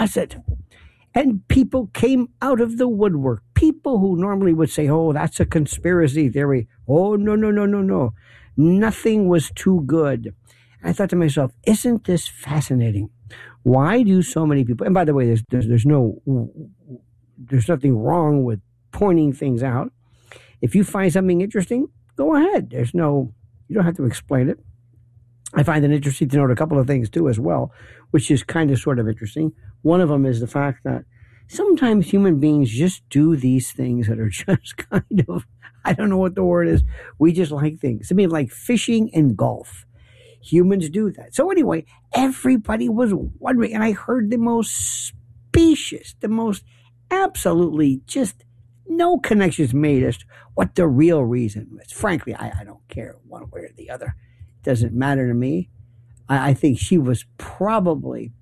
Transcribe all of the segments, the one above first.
That's it. And people came out of the woodwork. People who normally would say, oh, that's a conspiracy theory. Oh, no, no, no, no, no. Nothing was too good. And I thought to myself, isn't this fascinating? Why do so many people, and by the way, there's nothing wrong with pointing things out. If you find something interesting, go ahead. You don't have to explain it. I find it interesting to note a couple of things too as well, which is kind of sort of interesting. One of them is the fact that sometimes human beings just do these things that are just kind of, I don't know what the word is. We just like things. I mean, like fishing and golf. Humans do that. So anyway, everybody was wondering, and I heard the most specious, the most absolutely just no connections made as to what the real reason was. Frankly, I don't care one way or the other. It doesn't matter to me. I think she was probably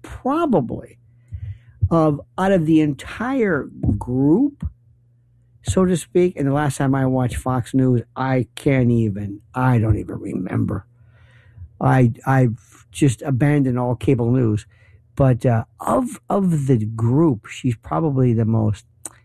out of the entire group, so to speak. And the last time I watched Fox News, I don't even remember. I've just abandoned all cable news. But of the group, she's probably the most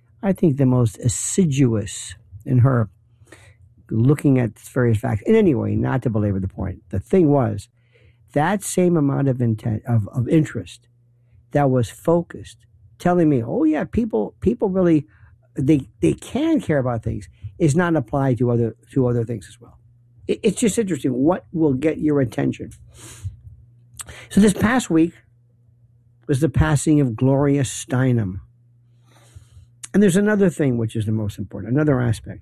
assiduous in her looking at various facts. And anyway, not to belabor the point, the thing was that same amount of intent of interest that was focused, telling me, oh yeah, people really they can care about things, is not applied to other things as well. It's just interesting. What will get your attention? So this past week was the passing of Gloria Steinem. And there's another thing which is the most important, another aspect,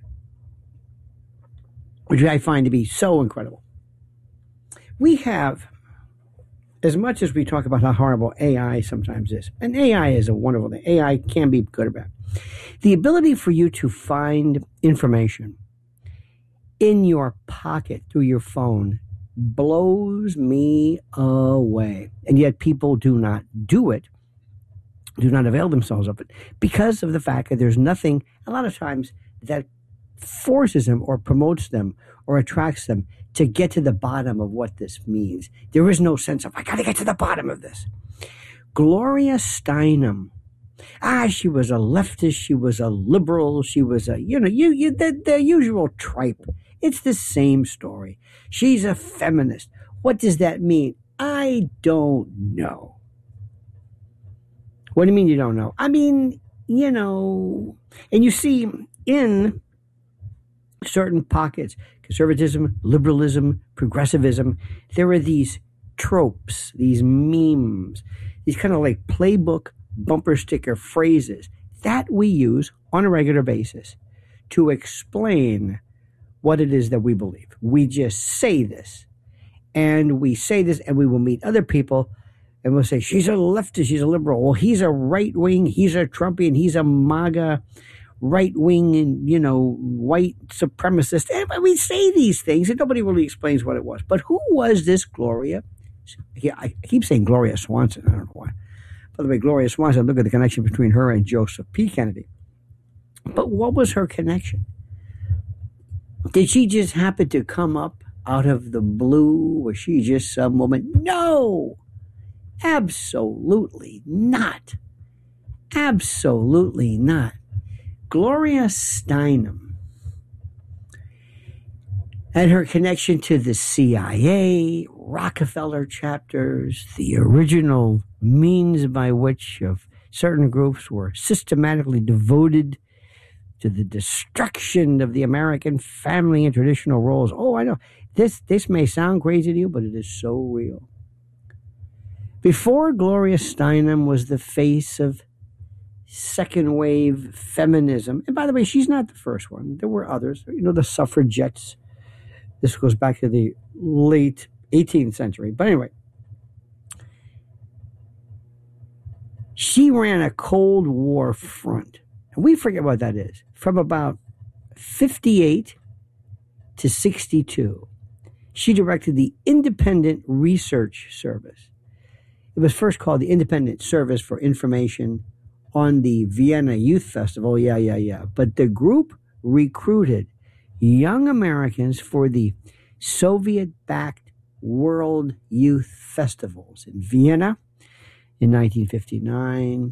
which I find to be so incredible. We have, as much as we talk about how horrible AI sometimes is, and AI is a wonderful thing. AI can be good or bad. The ability for you to find information in your pocket through your phone blows me away. And yet people do not do it, do not avail themselves of it, because of the fact that there's nothing, a lot of times, that forces them or promotes them or attracts them to get to the bottom of what this means. There is no sense of, I got to get to the bottom of this. Gloria Steinem, she was a leftist, she was a liberal, she was the usual tripe. It's the same story. She's a feminist. What does that mean? I don't know. What do you mean you don't know? I mean, and you see in certain pockets, conservatism, liberalism, progressivism, there are these tropes, these memes, these kind of like playbook bumper sticker phrases that we use on a regular basis to explain what it is that we believe. We just say this, and we will meet other people, and we'll say, she's a leftist, she's a liberal. Well, he's a right-wing, he's a Trumpian, he's a MAGA, right-wing, white supremacist. And we say these things, and nobody really explains what it was. But who was this Gloria? Yeah, I keep saying Gloria Swanson. I don't know why. By the way, Gloria Swanson, look at the connection between her and Joseph P. Kennedy. But what was her connection? Did she just happen to come up out of the blue? Was she just some woman? No, absolutely not. Absolutely not. Gloria Steinem and her connection to the CIA, Rockefeller chapters, the original means by which of certain groups were systematically devoted to the destruction of the American family and traditional roles. Oh, I know. This may sound crazy to you, but it is so real. Before Gloria Steinem was the face of second wave feminism, and by the way, she's not the first one. There were others. The suffragettes. This goes back to the late 18th century. But anyway, she ran a Cold War front. And we forget what that is. From about 58 to 62, she directed the Independent Research Service. It was first called the Independent Service for Information on the Vienna Youth Festival. Yeah. But the group recruited young Americans for the Soviet-backed World Youth Festivals in Vienna, in 1959.